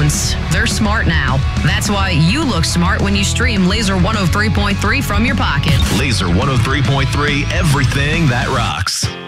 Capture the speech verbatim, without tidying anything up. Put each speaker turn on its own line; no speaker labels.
headphones. They're smart now. That's why you look smart when you stream Laser one oh three point three from your pocket.
Laser one oh three point three, everything that rocks.